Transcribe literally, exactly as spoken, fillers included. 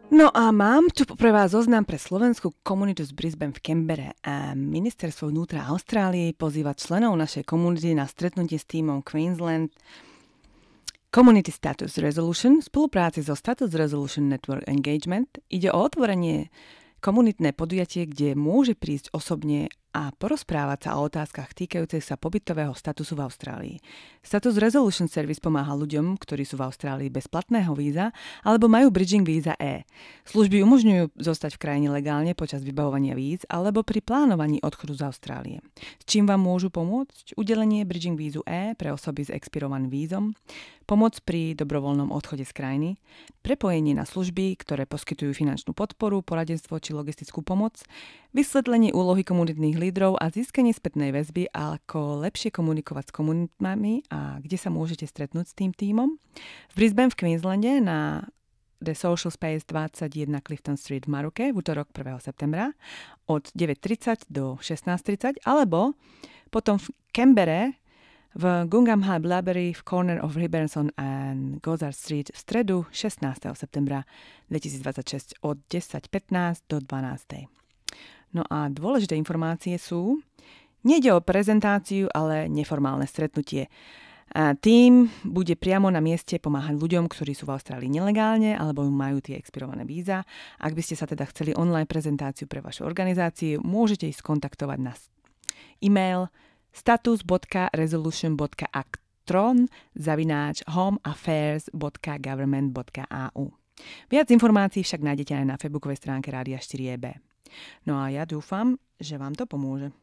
No a mám tu pre vás zoznam pre slovenskú komunitu z Brisbane v Canberre. A ministerstvo vnútra Austrálie pozýva členov našej komunity na stretnutie s tímom Queensland Community Status Resolution v spolupráci so Status Resolution Network Engagement. Ide o otvorenie komunitné podujatie, kde môže prísť osobne a porozprávať sa o otázkach týkajúcich sa pobytového statusu v Austrálii. Status Resolution Service pomáha ľuďom, ktorí sú v Austrálii bez platného víza alebo majú Bridging víza E. Služby umožňujú zostať v krajine legálne počas vybavovania víz alebo pri plánovaní odchodu z Austrálie. S čím vám môžu pomôcť? Udelenie Bridging vízu E pre osoby s expirovaným vízom, pomoc pri dobrovoľnom odchode z krajiny, prepojenie na služby, ktoré poskytujú finančnú podporu, poradenstvo či logistickú pomoc, vysvetlenie úlohy komunitných lídrov a získanie spätnej väzby, ako lepšie komunikovať s komunitami a kde sa môžete stretnúť s tým tímom. V Brisbane v Queenslande na The Social Space dvadsaťjeden Clifton Street v Maruke v útorok prvého septembra od deväť tridsať do šestnásť tridsať, alebo potom v Canberre v Gungham High Library v corner of Riberson and Gozard Street v stredu šestnásteho septembra dvetisícdvadsaťšesť od desať pätnásť do dvanásť. No a dôležité informácie sú, nejde o prezentáciu, ale neformálne stretnutie. A tým bude priamo na mieste pomáhať ľuďom, ktorí sú v Austrálii nelegálne alebo majú tie expirované víza. Ak by ste sa teda chceli online prezentáciu pre vašu organizáciu, môžete ich skontaktovať na e-mail status bodka resolution bodka actron zavináč homeaffairs bodka government bodka a u. Viac informácií však nájdete aj na facebookovej stránke Rádia štyri é bé. No a ja dúfam, že vám to pomôže.